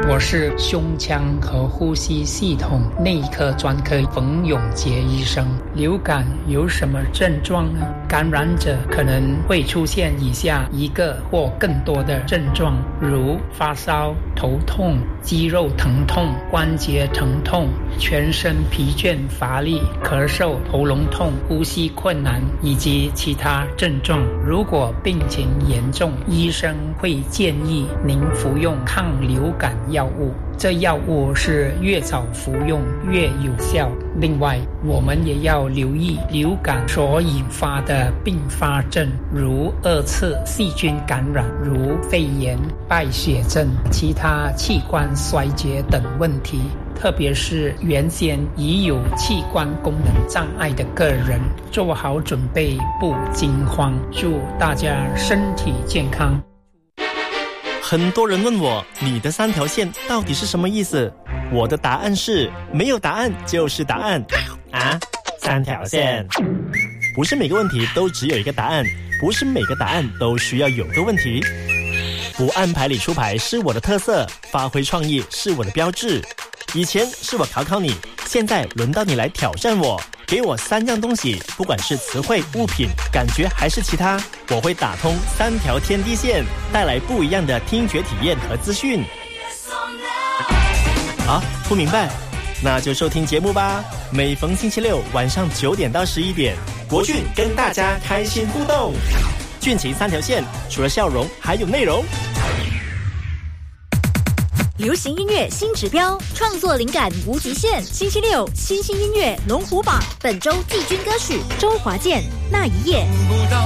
我是胸腔和呼吸系统内科专科冯永杰医生。流感有什么症状呢？感染者可能会出现以下一个或更多的症状，如发烧、头痛、肌肉疼痛、关节疼痛、全身疲倦乏力、咳嗽、喉咙痛、呼吸困难以及其他症状。如果病情严重，医生会建议您服用抗流感药物，这药物是越早服用越有效。另外，我们也要留意流感所引发的并发症，如二次细菌感染，如肺炎、败血症、其他器官衰竭等问题。特别是原先已有器官功能障碍的个人，做好准备，不惊慌。祝大家身体健康。 很多人问我，你的3条线到底是什么意思？我的答案是，没有答案就是答案。啊，3条线。不是每个问题都只有一个答案，不是每个答案都需要有个问题。不按牌理出牌是我的特色，发挥创意是我的标志。以前是我考考你，现在轮到你来挑战我。给我3样东西，不管是词汇、物品、感觉还是其他，我会打通3条天地线，带来不一样的听觉体验和资讯。啊，不明白？那就收听节目吧。每逢星期六晚上9点到11点，国俊跟大家开心互动。俊情3条线，除了笑容还有内容。 流行音乐新指标，创作灵感无极限。星期六新兴音乐龙虎榜，本周季军歌曲周华健《那一夜》。